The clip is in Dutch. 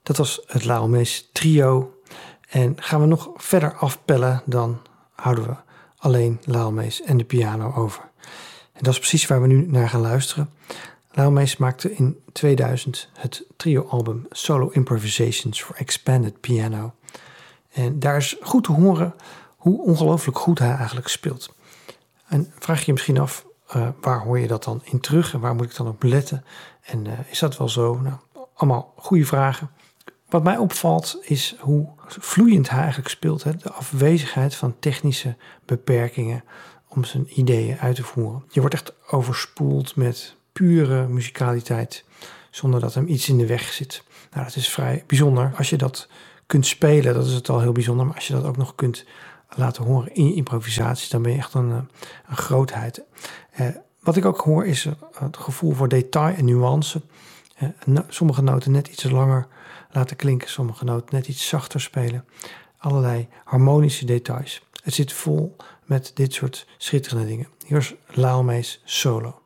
Dat was het Laelmees trio. En gaan we nog verder afpellen, dan houden we alleen Laelmees en de piano over. En dat is precies waar we nu naar gaan luisteren. Laelmees maakte in 2000 het trio-album Solo Improvisations for Expanded Piano. En daar is goed te horen hoe ongelooflijk goed hij eigenlijk speelt. En vraag je je misschien af, waar hoor je dat dan in terug en waar moet ik dan op letten? En is dat wel zo? Nou, allemaal goede vragen. Wat mij opvalt is hoe vloeiend hij eigenlijk speelt. Hè? De afwezigheid van technische beperkingen om zijn ideeën uit te voeren. Je wordt echt overspoeld met pure muzikaliteit zonder dat hem iets in de weg zit. Nou, dat is vrij bijzonder. Als je dat kunt spelen, dat is het al heel bijzonder. Maar als je dat ook nog kunt laten horen in je improvisaties, dan ben je echt een grootheid. Wat ik ook hoor is het gevoel voor detail en nuance. Sommige noten net iets langer laten klinken, sommige noten net iets zachter spelen. Allerlei harmonische details. Het zit vol met dit soort schitterende dingen. Hier is Laelmees solo.